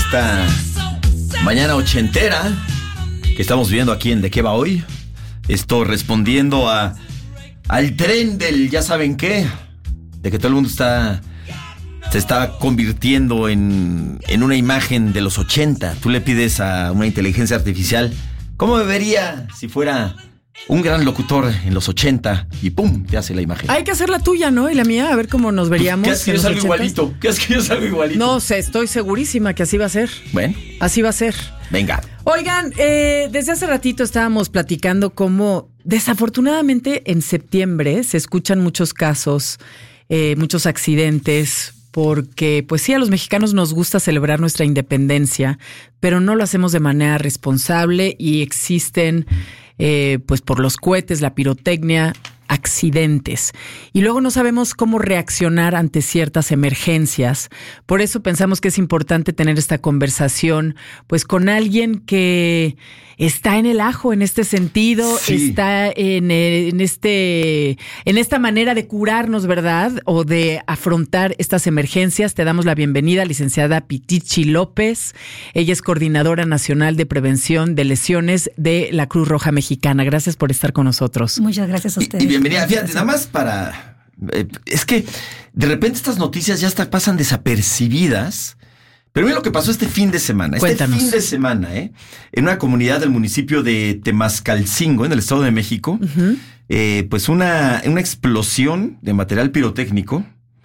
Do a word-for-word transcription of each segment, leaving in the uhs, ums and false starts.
esta mañana ochentera que estamos viendo aquí en De Qué Va Hoy. Esto respondiendo a al tren del ya saben qué, de que todo el mundo está se está convirtiendo en, en una imagen de los ochenta. Tú le pides a una inteligencia artificial cómo me vería si fuera un gran locutor en los ochenta y ¡pum! Te hace la imagen. Hay que hacer la tuya, ¿no? Y la mía, a ver cómo nos veríamos. ¿Qué haces que yo salgo igualito? ¿Qué haces que yo salgo igualito? No sé, estoy segurísima que así va a ser. Bueno. Así va a ser. Venga. Oigan, eh, desde hace ratito estábamos platicando cómo desafortunadamente en septiembre se escuchan muchos casos, eh, muchos accidentes, porque pues sí, a los mexicanos nos gusta celebrar nuestra independencia, pero no lo hacemos de manera responsable y existen, eh, pues por los cohetes, la pirotecnia, accidentes. Y luego no sabemos cómo reaccionar ante ciertas emergencias. Por eso pensamos que es importante tener esta conversación, pues con alguien que está en el ajo en este sentido, sí. está en, en este, en esta manera de curarnos, ¿verdad? O de afrontar estas emergencias. Te damos la bienvenida, licenciada Pitichi López. Ella es coordinadora nacional de prevención de lesiones de la Cruz Roja Mexicana. Gracias por estar con nosotros. Muchas gracias a ustedes. Y, y bienvenida. Fíjate, nada más para... Eh, es que de repente estas noticias ya hasta pasan desapercibidas. Pero mira lo que pasó este fin de semana. Cuéntanos. Este fin de semana, ¿eh? En una comunidad del municipio de Temascalcingo, en el Estado de México, uh-huh. eh, pues una, una explosión de material pirotécnico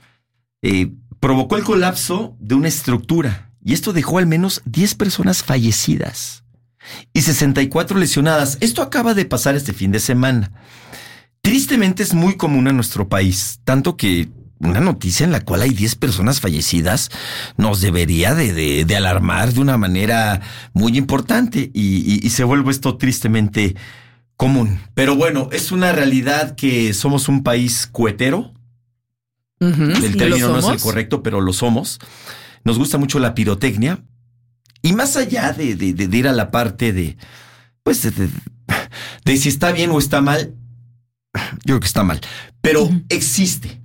eh, provocó el colapso de una estructura. Y esto dejó al menos diez personas fallecidas y sesenta y cuatro lesionadas. Esto acaba de pasar este fin de semana. Tristemente es muy común en nuestro país, tanto que una noticia en la cual hay diez personas fallecidas nos debería de, de, de alarmar de una manera muy importante y, y, y se vuelve esto tristemente común. Pero bueno, es una realidad que somos un país cohetero. Uh-huh. El término no es el correcto, pero lo somos. Nos gusta mucho la pirotecnia y más allá de, de, de, de ir a la parte de, pues, de, de, de si está bien o está mal, yo creo que está mal, pero uh-huh. existe.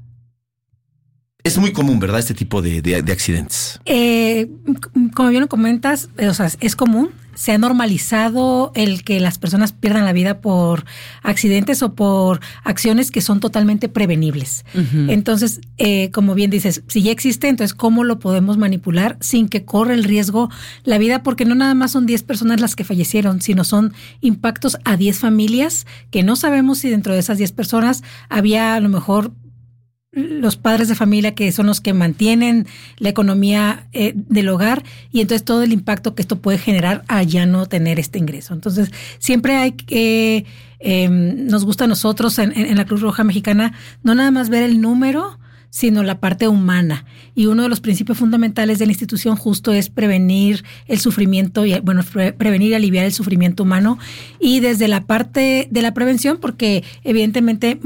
Es muy común, ¿verdad? Este tipo de, de, de accidentes. Eh, como bien lo comentas, o sea, es común. Se ha normalizado el que las personas pierdan la vida por accidentes o por acciones que son totalmente prevenibles. Uh-huh. Entonces, eh, como bien dices, si ya existe, entonces ¿cómo lo podemos manipular sin que corra el riesgo la vida? Porque no nada más son diez personas las que fallecieron, sino son impactos a diez familias que no sabemos si dentro de esas diez personas había a lo mejor los padres de familia que son los que mantienen la economía eh, del hogar y entonces todo el impacto que esto puede generar a ya no tener este ingreso. Entonces siempre hay que, eh, nos gusta a nosotros en, en la Cruz Roja Mexicana no nada más ver el número, sino la parte humana. Y uno de los principios fundamentales de la institución justo es prevenir el sufrimiento, y bueno, pre- prevenir y aliviar el sufrimiento humano. Y desde la parte de la prevención, porque evidentemente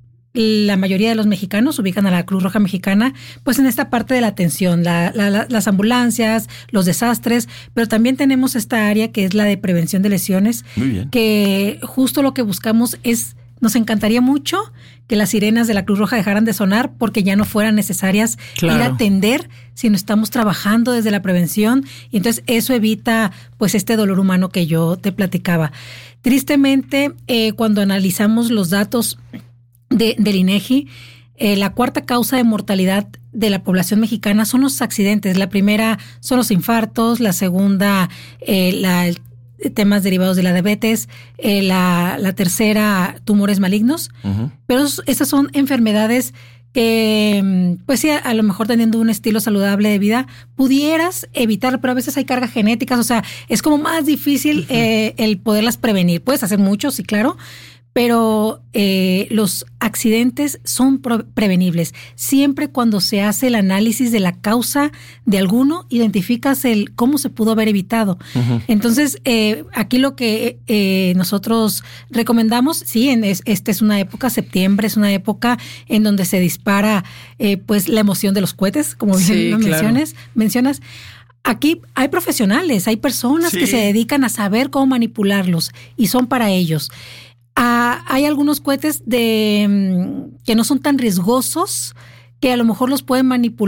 la mayoría de los mexicanos ubican a la Cruz Roja Mexicana pues en esta parte de la atención, la, la, la, las ambulancias, los desastres, pero también tenemos esta área que es la de prevención de lesiones. Muy bien. Que justo lo que buscamos es, nos encantaría mucho que las sirenas de la Cruz Roja dejaran de sonar porque ya no fueran necesarias claro. ir a atender, sino estamos trabajando desde la prevención y entonces eso evita pues este dolor humano que yo te platicaba. Tristemente, eh, cuando analizamos los datos De, del INEGI, eh, la cuarta causa de mortalidad de la población mexicana son los accidentes. La primera son los infartos, la segunda, eh, la, temas derivados de la diabetes, eh, la, la tercera, tumores malignos. Uh-huh. Pero esas son enfermedades que, pues sí, a, a lo mejor teniendo un estilo saludable de vida, pudieras evitar, pero a veces hay cargas genéticas, o sea, es como más difícil uh-huh. eh, el poderlas prevenir. Puedes hacer mucho, sí, claro, pero eh, los accidentes son pro- prevenibles. Siempre cuando se hace el análisis de la causa de alguno, identificas el cómo se pudo haber evitado. Uh-huh. Entonces, eh, aquí lo que eh, nosotros recomendamos, sí, en es, esta es una época, septiembre es una época en donde se dispara eh, pues la emoción de los cohetes, como bien sí, lo claro. mencionas, mencionas. Aquí hay profesionales, hay personas sí. que se dedican a saber cómo manipularlos y son para ellos. Ah, hay algunos cohetes de, que no son tan riesgosos, que a lo mejor los pueden manipular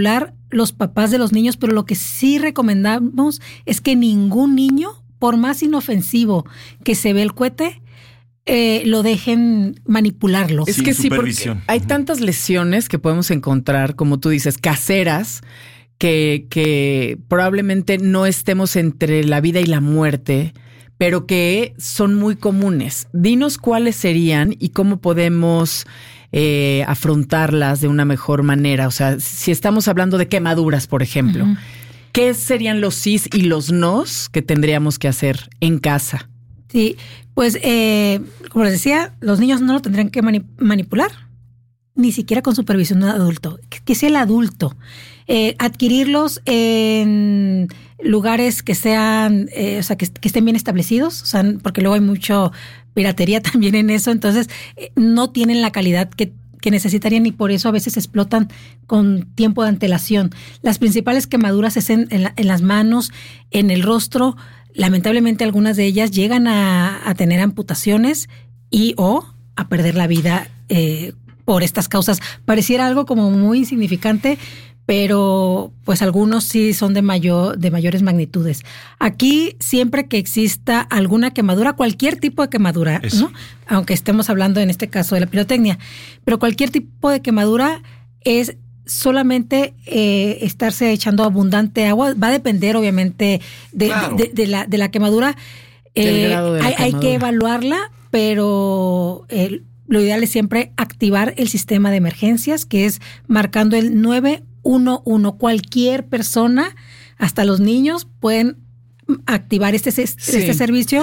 los papás de los niños, pero lo que sí recomendamos es que ningún niño, por más inofensivo que se ve el cohete, eh, lo dejen manipularlo. Es que sí, porque hay tantas lesiones que podemos encontrar, como tú dices, caseras, que, que probablemente no estemos entre la vida y la muerte, pero que son muy comunes. Dinos cuáles serían y cómo podemos eh, afrontarlas de una mejor manera. O sea, si estamos hablando de quemaduras, por ejemplo, uh-huh. ¿qué serían los sís y los nos que tendríamos que hacer en casa? Sí, pues eh, como les decía, los niños no lo tendrían que mani- manipular, ni siquiera con supervisión de un adulto, que, que sea el adulto. Eh, adquirirlos en lugares que sean, eh, o sea, que, que estén bien establecidos, o sea, porque luego hay mucho piratería también en eso, entonces eh, no tienen la calidad que, que necesitarían y por eso a veces explotan con tiempo de antelación. Las principales quemaduras es en, en, la, en las manos, en el rostro. Lamentablemente algunas de ellas llegan a, a tener amputaciones y o a perder la vida eh, por estas causas. Pareciera algo como muy insignificante, pero pues algunos sí son de mayor, de mayores magnitudes. Aquí, siempre que exista alguna quemadura, cualquier tipo de quemadura, ¿no? Aunque estemos hablando en este caso de la pirotecnia, pero cualquier tipo de quemadura es solamente eh, estarse echando abundante agua. Va a depender, obviamente, de, claro. de, de, de, la, de la quemadura. Eh, grado de la hay, quemadura. Hay que evaluarla, pero eh, lo ideal es siempre activar el sistema de emergencias, que es marcando el nueve uno uno. Cualquier persona, hasta los niños, pueden activar este, este sí. servicio.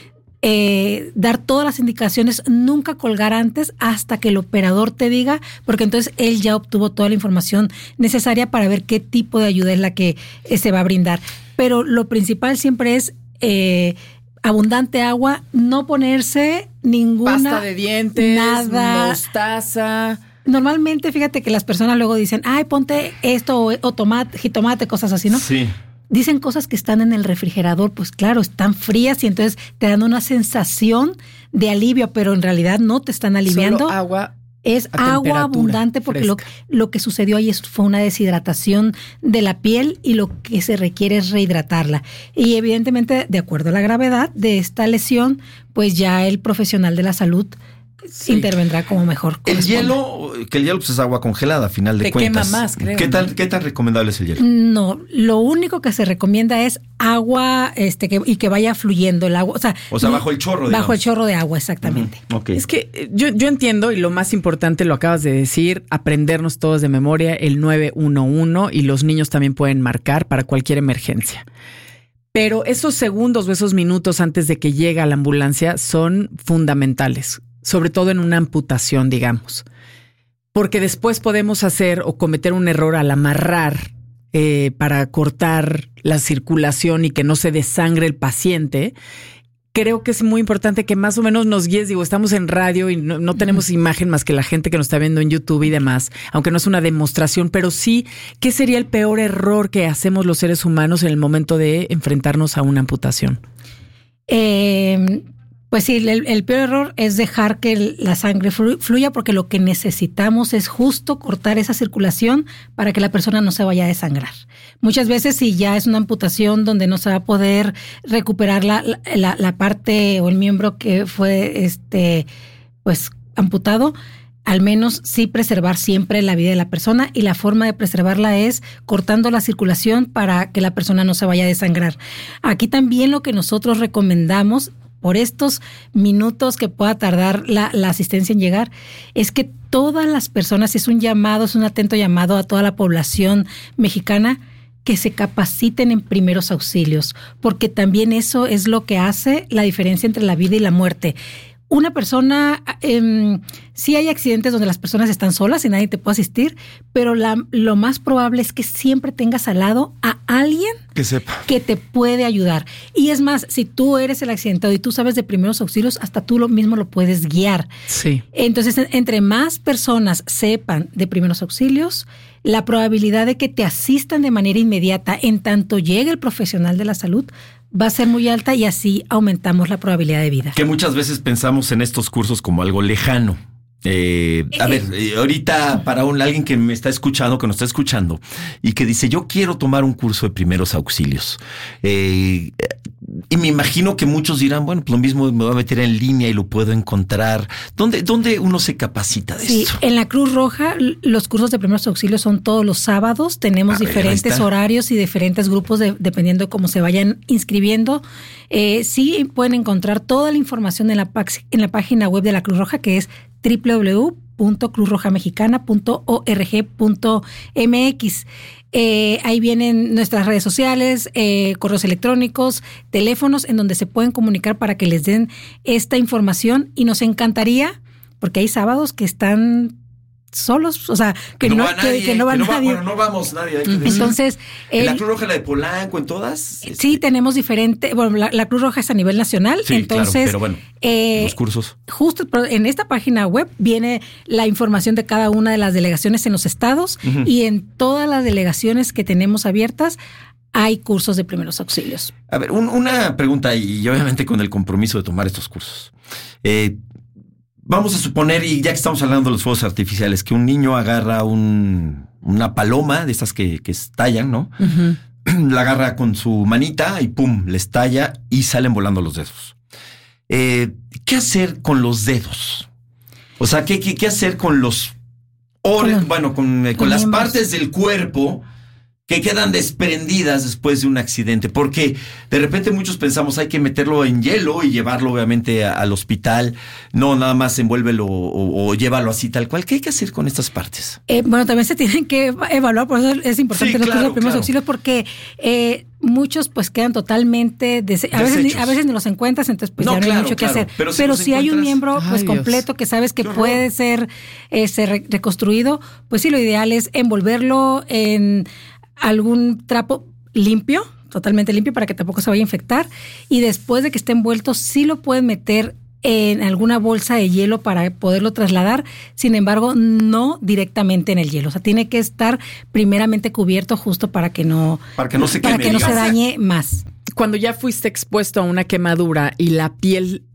Eh, dar todas las indicaciones, nunca colgar antes hasta que el operador te diga, porque entonces él ya obtuvo toda la información necesaria para ver qué tipo de ayuda es la que eh, se va a brindar. Pero lo principal siempre es eh, abundante agua, no ponerse ninguna pasta de dientes, nada, mostaza. Normalmente, fíjate que las personas luego dicen, ay, ponte esto o, o tomate, jitomate, cosas así, ¿no? Sí. Dicen cosas que están en el refrigerador, pues claro, están frías y entonces te dan una sensación de alivio, pero en realidad no te están aliviando. Solo agua. Es agua abundante porque lo, lo que sucedió ahí fue una deshidratación de la piel y lo que se requiere es rehidratarla. Y evidentemente, de acuerdo a la gravedad de esta lesión, pues ya el profesional de la salud sí. intervendrá como mejor. El hielo, que el hielo pues es agua congelada, a final de Te cuentas. Quema más, creo. ¿Qué tan, ¿Qué tan recomendable es el hielo? No, lo único que se recomienda es agua este que, y que vaya fluyendo el agua. O sea, o sea bajo el chorro, digamos. Bajo el chorro de agua, exactamente. Uh-huh. Okay. Es que yo, yo entiendo, y lo más importante lo acabas de decir, aprendernos todos de memoria el nueve uno uno, y los niños también pueden marcar para cualquier emergencia. Pero esos segundos o esos minutos antes de que llegue la ambulancia son fundamentales, sobre todo en una amputación, digamos. Porque después podemos hacer o cometer un error al amarrar eh, para cortar la circulación y que no se desangre el paciente. Creo que es muy importante que más o menos nos guíes. Digo, estamos en radio y no, no tenemos uh-huh. imagen más que la gente que nos está viendo en YouTube y demás, aunque no es una demostración, pero sí, ¿qué sería el peor error que hacemos los seres humanos en el momento de enfrentarnos a una amputación? Eh... Pues sí, el, el peor error es dejar que la sangre fluya, porque lo que necesitamos es justo cortar esa circulación para que la persona no se vaya a desangrar. Muchas veces, si ya es una amputación donde no se va a poder recuperar la, la, la parte o el miembro que fue este pues amputado, al menos sí preservar siempre la vida de la persona, y la forma de preservarla es cortando la circulación para que la persona no se vaya a desangrar. Aquí también lo que nosotros recomendamos, por estos minutos que pueda tardar la, la asistencia en llegar, es que todas las personas, es un llamado, es un atento llamado a toda la población mexicana, que se capaciten en primeros auxilios, porque también eso es lo que hace la diferencia entre la vida y la muerte. Una persona, eh, sí hay accidentes donde las personas están solas y nadie te puede asistir, pero la, lo más probable es que siempre tengas al lado a alguien que sepa, que te puede ayudar. Y es más, si tú eres el accidentado y tú sabes de primeros auxilios, hasta tú lo mismo lo puedes guiar. Sí. Entonces, entre más personas sepan de primeros auxilios, la probabilidad de que te asistan de manera inmediata en tanto llegue el profesional de la salud va a ser muy alta, y así aumentamos la probabilidad de vida. Que muchas veces pensamos en estos cursos como algo lejano. Eh, a ver, eh, ahorita para un, alguien que me está escuchando, que nos está escuchando y que dice, yo quiero tomar un curso de primeros auxilios. Eh, y me imagino que muchos dirán, bueno, pues lo mismo me voy a meter en línea y lo puedo encontrar. ¿Dónde, dónde uno se capacita de sí, esto? En la Cruz Roja, los cursos de primeros auxilios son todos los sábados. Tenemos a diferentes ver, horarios y diferentes grupos de, dependiendo de cómo se vayan inscribiendo. Eh, sí pueden encontrar toda la información en la, en la página web de la Cruz Roja, que es doble u doble u doble u punto cruz roja mexicana punto org punto m x. Eh, ahí vienen nuestras redes sociales, eh, correos electrónicos, teléfonos en donde se pueden comunicar para que les den esta información, y nos encantaría, porque hay sábados que están solos, o sea, que, que no, no va nadie, que, que no va que no nadie. Va, bueno, no vamos nadie. Hay que decir. Entonces, ¿En el, la Cruz Roja, la de Polanco, en todas? Sí, este... tenemos diferente, bueno, la, la Cruz Roja es a nivel nacional, sí, entonces, claro, pero bueno, eh, los cursos. Justo en esta página web viene la información de cada una de las delegaciones en los estados, uh-huh. y en todas las delegaciones que tenemos abiertas hay cursos de primeros auxilios. A ver, un, una pregunta, y obviamente con el compromiso de tomar estos cursos. Eh, Vamos a suponer, y ya que estamos hablando de los fuegos artificiales, que un niño agarra un, una paloma de estas que, que estallan, ¿no? Uh-huh. La agarra con su manita y pum, le estalla y salen volando los dedos. Eh, ¿Qué hacer con los dedos? O sea, ¿qué, qué, qué hacer con los... Or, con, bueno, con, con, con las miembros. Partes del cuerpo que quedan desprendidas después de un accidente? Porque de repente muchos pensamos hay que meterlo en hielo y llevarlo obviamente a, al hospital, no nada más envuélvelo o, o llévalo así tal cual. ¿Qué hay que hacer con estas partes? Eh, bueno, también se tienen que evaluar, por eso es importante sí, los claro, primeros claro. auxilios, porque eh, muchos pues quedan totalmente dese- a veces a veces no los encuentras, entonces pues no, ya no claro, hay mucho claro. que hacer. Pero si, pero si hay un miembro pues Ay, completo que sabes que puede ser, eh, ser reconstruido, pues sí, lo ideal es envolverlo en algún trapo limpio, totalmente limpio, para que tampoco se vaya a infectar, y después de que esté envuelto sí lo pueden meter en alguna bolsa de hielo para poderlo trasladar, sin embargo no directamente en el hielo, o sea, tiene que estar primeramente cubierto justo para que no para que no se para queme, que no se dañe más. Cuando ya fuiste expuesto a una quemadura y la piel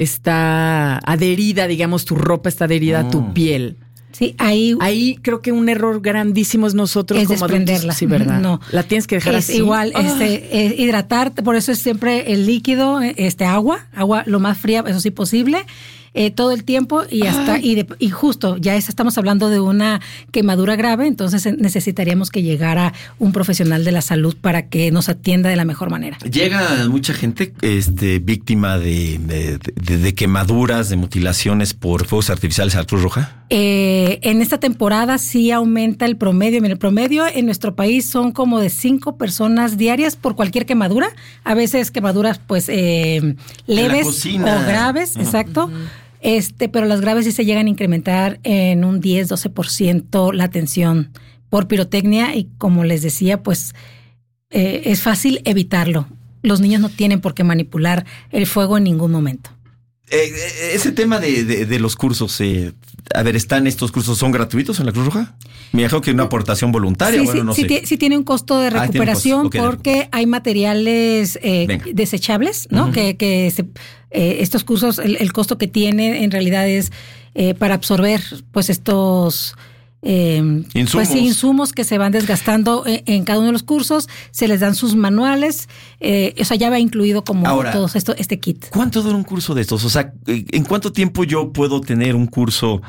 está adherida, digamos, tu ropa está adherida oh. a tu piel. Sí, ahí, ahí creo que un error grandísimo es nosotros es como desprenderla. Adultos, sí, ¿verdad? No, la tienes que dejar es así. Igual, oh. este, eh, hidratarte, por eso es siempre el líquido, este agua, agua lo más fría, eso sí posible. Eh, todo el tiempo y hasta y, de, y justo ya es, estamos hablando de una quemadura grave, entonces necesitaríamos que llegara un profesional de la salud para que nos atienda de la mejor manera. ¿Llega mucha gente este, víctima de, de, de, de quemaduras, de mutilaciones por fuegos artificiales a la Cruz Roja? Eh, en esta temporada sí aumenta el promedio. Mira, el promedio en nuestro país son como de cinco personas diarias por cualquier quemadura. A veces quemaduras pues eh, leves o graves, uh-huh. exacto. Uh-huh. Este, pero las graves sí se llegan a incrementar en un diez, doce por ciento la atención por pirotecnia, y como les decía, pues eh, es fácil evitarlo. Los niños no tienen por qué manipular el fuego en ningún momento. Eh, ese tema de, de, de los cursos, eh, a ver, ¿están estos cursos, son gratuitos en la Cruz Roja? Me imagino que una aportación voluntaria, sí, bueno, sí, no sí, sé. T- sí tiene un costo de recuperación, ah, okay, porque hay materiales eh, desechables, ¿no? Uh-huh. Que, que se, eh, estos cursos, el, el costo que tiene en realidad es eh, para absorber pues estos... Eh, insumos. Pues sí, insumos que se van desgastando en, en cada uno de los cursos, se les dan sus manuales, eh, o sea, ya va incluido como Ahora, todo esto, este kit. ¿Cuánto dura un curso de estos? O sea, ¿en cuánto tiempo yo puedo tener un curso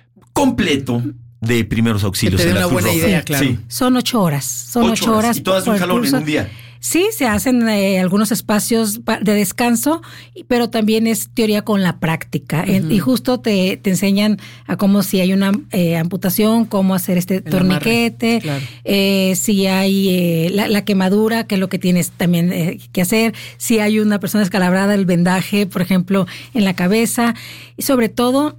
completo de primeros auxilios? Que te dé una buena Roja? idea, claro. Sí. Son ocho horas. Son ocho, ocho horas. horas. Y todas un jalón en un día. Sí, se hacen eh, algunos espacios de descanso, pero también es teoría con la práctica. Uh-huh. Y justo te, te enseñan a cómo si hay una eh, amputación, cómo hacer este El torniquete, claro. eh, si hay eh, la, la quemadura, que es lo que tienes también eh, que hacer, si hay una persona descalabrada, el vendaje, por ejemplo, en la cabeza, y sobre todo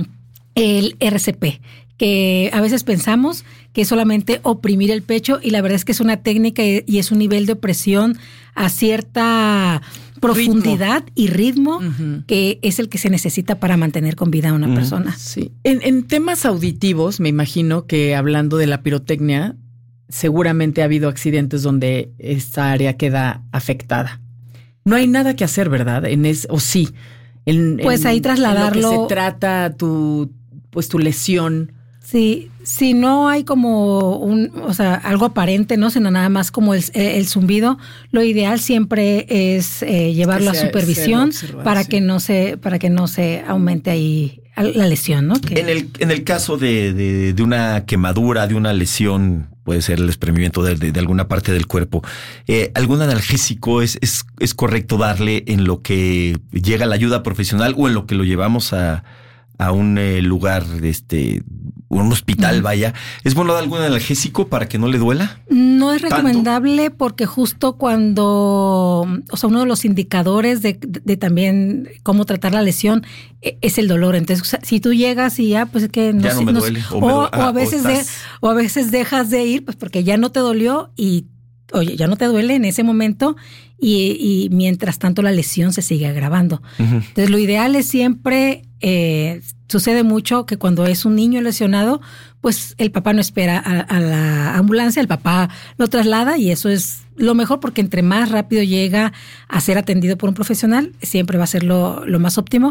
el R C P, que a veces pensamos que es solamente oprimir el pecho, y la verdad es que es una técnica y es un nivel de opresión a cierta profundidad ritmo. y ritmo uh-huh. que es el que se necesita para mantener con vida a una uh-huh. persona. Sí. En, en temas auditivos, me imagino que hablando de la pirotecnia, seguramente ha habido accidentes donde esta área queda afectada. No hay nada que hacer, ¿verdad? En es, o sí. En, pues en, ahí trasladarlo. En lo que se trata tu pues tu lesión. Sí, si no hay como un, o sea, algo aparente, ¿no? Sino nada más como el, el zumbido, lo ideal siempre es eh, llevarlo que a sea, supervisión observar, para sí. que no se, para que no se aumente ahí la lesión, ¿no? Que... En el, en el caso de, de, de una quemadura, de una lesión, puede ser el desprendimiento de, de, de alguna parte del cuerpo, eh, ¿algún analgésico es, es, es correcto darle en lo que llega la ayuda profesional o en lo que lo llevamos a, a un eh, lugar, este, un hospital, uh-huh. vaya? ¿Es bueno dar algún analgésico para que no le duela? No es recomendable ¿Tanto? Porque justo cuando, o sea, uno de los indicadores de, de, de también cómo tratar la lesión es el dolor. Entonces, o sea, si tú llegas y ya, pues es que no, ya no me no, duele. O, o, me duele. o, a veces o, de, o a veces dejas de ir, pues porque ya no te dolió y, oye, ya no te duele en ese momento y, y mientras tanto la lesión se sigue agravando. Uh-huh. Entonces, lo ideal es siempre... Eh, sucede mucho que cuando es un niño lesionado, pues el papá no espera a, a la ambulancia, el papá lo traslada y eso es lo mejor porque entre más rápido llega a ser atendido por un profesional, siempre va a ser lo, lo más óptimo.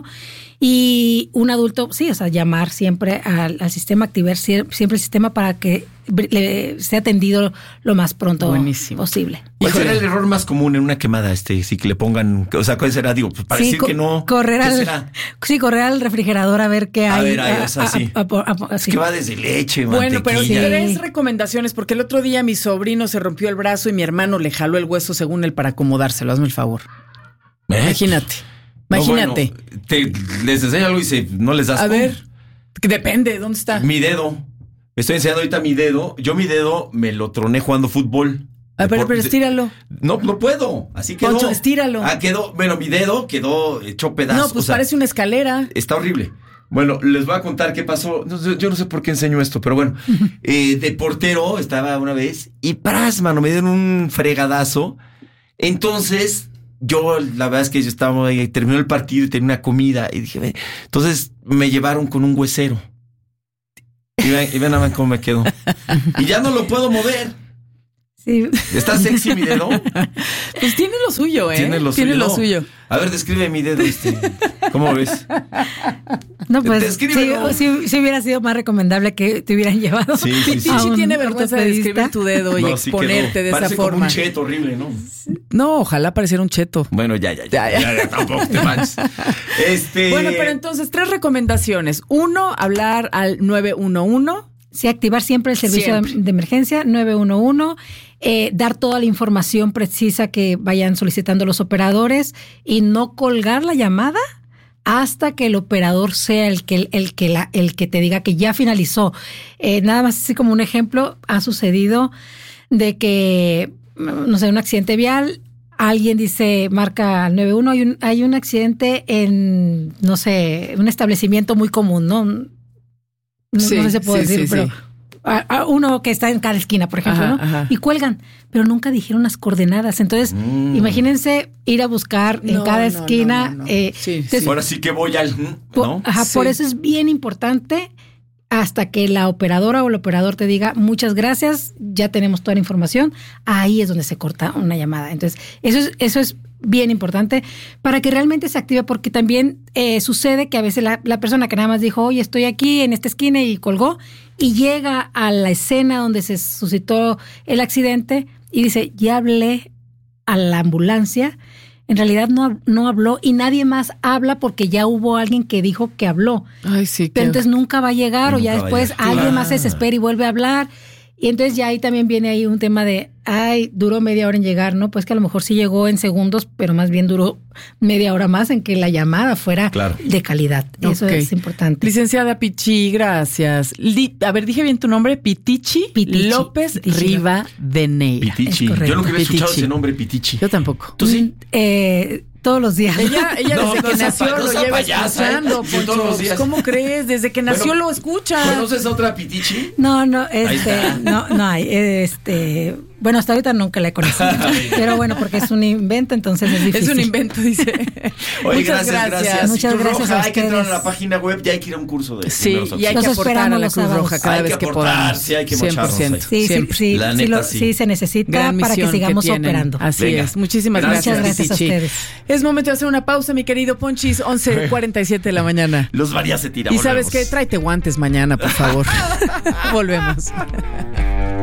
Y un adulto, sí, o sea, llamar siempre al, al sistema, activar siempre el sistema para que le sea atendido lo más pronto Buenísimo. Posible. ¿Cuál será el error más común en una quemada? Este, sí, que le pongan, o sea, ¿cuál será? Digo, pues para sí, decir co- que no. Correr al, será? Sí, correr al refrigerador a ver qué hay. A ver, a, a, o sea, a, sí. A, a, a, es que va desde leche, bueno, mantequilla. pero sí, tres recomendaciones, porque el otro día mi sobrino se rompió el brazo y mi hermano le jaló el hueso según él para acomodárselo. Hazme el favor. ¿Eh? Imagínate. Imagínate. No, bueno, te, les enseño algo y se, no les das. A ver, depende, ¿dónde está? Mi dedo. Me estoy enseñando ahorita mi dedo. Yo mi dedo me lo troné jugando fútbol. A ver, pero estíralo. No, no puedo. Así quedó. Poncho, estíralo. Ah, quedó. Bueno, mi dedo quedó hecho pedazos. No, pues o sea, parece una escalera. Está horrible. Bueno, les voy a contar qué pasó. No, yo no sé por qué enseño esto, pero bueno. eh, de portero estaba una vez y ¡pras, mano! Me dieron un fregadazo. Entonces, yo, la verdad es que yo estaba ahí, terminó el partido y tenía una comida. Y dije, ve. Entonces me llevaron con un huesero. Y ven, y ven a ver cómo me quedó. Y ya no lo puedo mover. Sí. ¿Está sexy mi dedo? Pues tiene lo suyo, ¿eh? Tiene lo tiene suyo. Lo suyo. A ver, describe mi dedo este. ¿Cómo ves? No, pues sí, sí, sí hubiera sido más recomendable que te hubieran llevado. Sí, sí, sí. Pichi tiene vergüenza de describir tu dedo y no, exponerte sí de Parece esa forma. Como un cheto horrible, ¿no? No, ojalá pareciera un cheto. Bueno, ya, ya, ya. ya, ya, ya tampoco te manches. Este... Bueno, pero entonces, tres recomendaciones. Uno, hablar al nueve uno uno. Sí, activar siempre el servicio siempre. de emergencia nueve uno uno, eh, dar toda la información precisa que vayan solicitando los operadores y no colgar la llamada hasta que el operador sea el que, el que, la, el que te diga que ya finalizó. Eh, nada más así como un ejemplo, ha sucedido de que, no sé, un accidente vial, alguien dice, marca al nueve uno, hay un, hay un accidente en, no sé, un establecimiento muy común, ¿no? No, sí, no sé si puedo sí, decir, sí, pero sí. A, a uno que está en cada esquina, por ejemplo, ajá, ¿no? Ajá. Y cuelgan, pero nunca dijeron las coordenadas. Entonces, mm. imagínense ir a buscar no, en cada no, esquina. No, no, no. Eh, sí, entonces, sí. Ahora sí que voy al... ¿no? Por, ajá, sí. Por eso es bien importante hasta que la operadora o el operador te diga muchas gracias, ya tenemos toda la información. Ahí es donde se corta una llamada. Entonces, eso es, eso es bien importante para que realmente se active, porque también eh, sucede que a veces la, la persona que nada más dijo, oye, estoy aquí en esta esquina y colgó, y llega a la escena donde se suscitó el accidente y dice, ya hablé a la ambulancia. En realidad no, no habló y nadie más habla porque ya hubo alguien que dijo que habló. Ay, sí. Pero entonces nunca va a llegar o ya después alguien más se desespera y vuelve a hablar. Y entonces ya ahí también viene ahí un tema de, ay, duró media hora en llegar, ¿no? Pues que a lo mejor sí llegó en segundos, pero más bien duró media hora más en que la llamada fuera claro. de calidad. Eso okay. es importante. Licenciada Pichi, gracias. Li- a ver, dije bien tu nombre, Pitichi, Pitichi López Pitichi. Riva de Ney. Pitichi. Yo nunca había escuchado ese nombre, Pitichi. Yo tampoco. ¿Tú sí? Eh... Todos los días. Ella, ella no, desde no que nació pa, lo no lleva payasa, escuchando, ¿eh? Sí, todos los días. ¿Cómo crees? Desde que nació bueno, lo escucha. ¿Conoces a otra Pitichi? No, no, este, no, no hay. Este, Bueno, hasta ahorita nunca la he conocido. Pero bueno, porque es un invento, entonces es difícil. Es un invento, dice. Oye, Muchas gracias, gracias. gracias. Muchas Cruz gracias Roja, a hay que entrar a ustedes. la página web y hay que ir a un curso de Sí, primeros y hay auxilios. que Los aportar a esperamos la los Cruz sábados. Roja cada Hay vez que que aportar, podamos. sí, hay que mocharnos cien por ciento. ahí. Sí, sí, Siempre. sí, La sí, neta, lo- sí. sí se necesita Gran para que misión sigamos tienen. operando. Así Venga. es. Muchísimas Gracias. gracias, Muchas gracias a Tichi. ustedes. Es momento de hacer una pausa, mi querido Ponchis. once cuarenta y siete de la mañana. Los varias se tiran. Y sabes qué, tráete guantes mañana, por favor. Volvemos.